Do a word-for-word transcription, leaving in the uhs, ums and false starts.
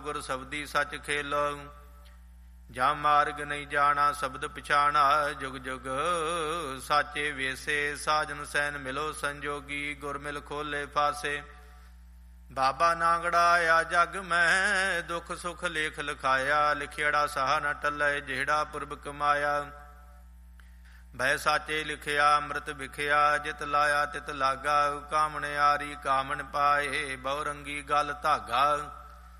ਗੁਰ ਸਬਦੀ ਸੱਚ ਖੇਲੋ। ਜਾਂ ਮਾਰਗ ਨਹੀਂ ਜਾਣਾ ਸ਼ਬਦ ਪਛਾਣਾ, ਜੁਗ ਜੁਗ ਸਾਚੇ ਵੇਸੇ। ਸਾਜਨ ਸੈਨ ਮਿਲੋ ਸੰਜੋਗੀ, ਗੁਰ ਮਿਲ ਖੋਲੇ ਫਾਸੇ। ਬਾਬਾ ਨਾਗੜਾ ਆਇਆ ਜਗ ਮੈਂ, ਦੁੱਖ ਸੁਖ ਲੇਖ ਲਿਖਾਇਆ। ਲਿਖਿਆੜਾ ਸਾਹ ਨ ਟੱਲੇ, ਜਿਹੜਾ ਪੁਰਬ ਕਮਾਇਆ। ਭੈ ਸਾਚੇ ਲਿਖਿਆ ਅੰਮ੍ਰਿਤ ਵਿਖਿਆ, ਜਿਤ ਲਾਇਆ ਤਿਤ ਲਾਗਾ। ਕਾਮਣ ਆਰੀ ਕਾਮਣ ਪਾਏ, ਬਹੁ ਰੰਗੀ ਗਲ ਧਾਗਾ।